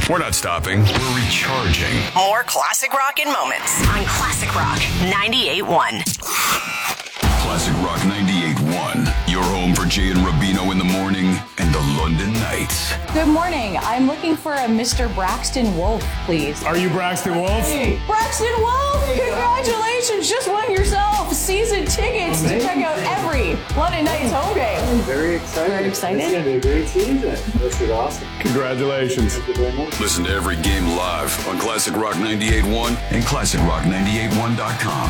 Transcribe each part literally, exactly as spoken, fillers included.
We're not stopping. We're recharging. More classic rock in moments on Classic Rock ninety-eight point one. Classic Rock ninety-eight point one. Your home for Jay and Rubino in the morning and the London Knights. Good morning. I'm looking for a Mister Braxton Wolf, please. Are you Braxton Wolf? Hey. Braxton Wolf! Congratulations! Just won yourself season tickets Amazing. To check out every London Knights home game. I'm very excited. Very excited? It's going to be a great season. This is awesome. Congratulations. Thank you very much. Listen to every game live on Classic Rock ninety-eight point one and classic rock ninety-eight one dot com.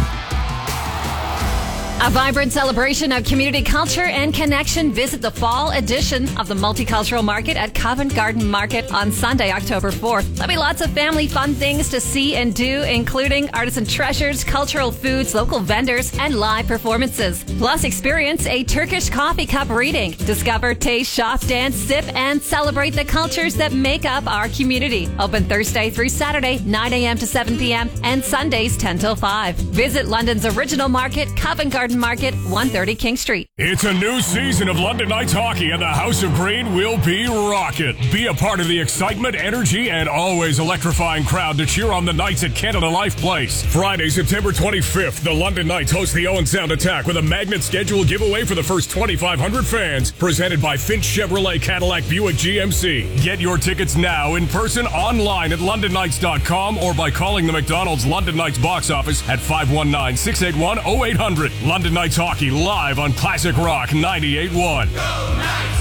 A vibrant celebration of community culture and connection. Visit the fall edition of the Multicultural Market at Covent Garden Market on Sunday, October fourth. There'll be lots of family fun things to see and do, including artisan treasures, cultural foods, local vendors, and live performances. Plus, experience a Turkish coffee cup reading. Discover, taste, shop, dance, sip, and celebrate the cultures that make up our community. Open Thursday through Saturday, nine a.m. to seven p.m., and Sundays, ten till five. Visit London's original market, Covent Garden Market, one thirty King Street. It's a new season of London Knights hockey, and the House of Green will be rocking. Be a part of the excitement, energy, and always electrifying crowd to cheer on the Knights at Canada Life Place. Friday, September twenty-fifth, the London Knights host the Owen Sound Attack with a magnet schedule giveaway for the first twenty-five hundred fans, presented by Finch Chevrolet Cadillac Buick G M C. Get your tickets now in person, online at london knights dot com, or by calling the McDonald's London Knights box office at five one nine, six eight one, oh eight hundred. London Knights hockey live on Classic Rock ninety-eight point one. Go Knights,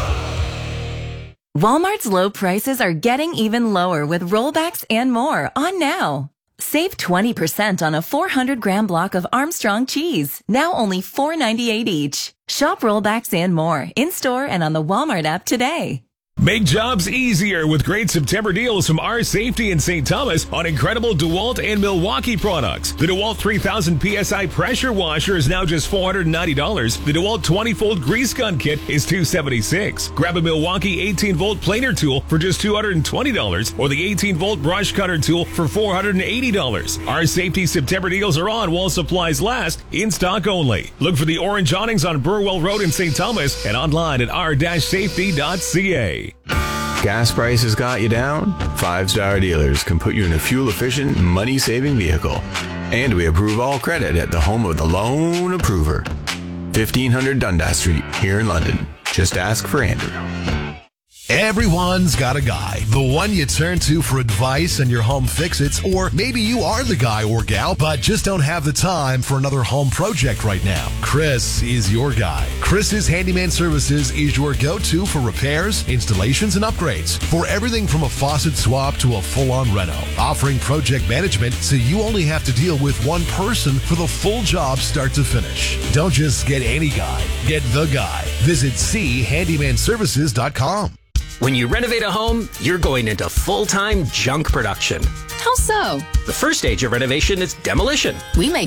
go! Walmart's low prices are getting even lower with rollbacks and more on now. Save twenty percent on a four hundred gram block of Armstrong cheese, now only four ninety-eight each. Shop rollbacks and more in-store and on the Walmart app today. Make jobs easier with great September deals from R Safety in Saint Thomas on incredible DeWalt and Milwaukee products. The DeWalt three thousand P S I pressure washer is now just four hundred ninety dollars. The DeWalt twenty fold grease gun kit is two hundred seventy-six dollars. Grab a Milwaukee eighteen volt planer tool for just two hundred twenty dollars or the eighteen volt brush cutter tool for four hundred eighty dollars. R Safety September deals are on while supplies last, in stock only. Look for the orange awnings on Burwell Road in Saint Thomas and online at r dash safety dot c a. Gas prices got you down? Five Star Dealers can put you in a fuel-efficient, money-saving vehicle. And we approve all credit at the home of the loan approver. fifteen hundred Dundas Street, here in London. Just ask for Andrew. Everyone's got a guy, the one you turn to for advice and your home fix-its, or maybe you are the guy or gal, but just don't have the time for another home project right now. Chris is your guy. Chris's Handyman Services is your go-to for repairs, installations, and upgrades. For everything from a faucet swap to a full-on reno, offering project management so you only have to deal with one person for the full job start to finish. Don't just get any guy, get the guy. Visit c handyman services dot com. When you renovate a home, you're going into full-time junk production. How so? The first stage of renovation is demolition. We make